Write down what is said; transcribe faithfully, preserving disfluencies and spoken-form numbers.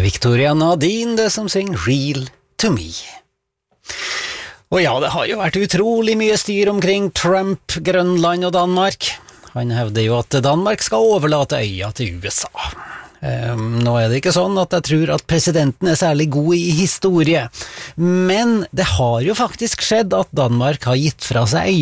Victoria Nadine, det som synger Real to Me. Og ja, det har jo vært utrolig mye styr omkring Trump, Grønland og Danmark. Han hevder jo at Danmark skal overlate øya til U S A. Um, nå er det ikke sånn at jeg tror at presidenten er særlig god i historie, men det har jo faktisk skjedd at Danmark har gitt fra seg øya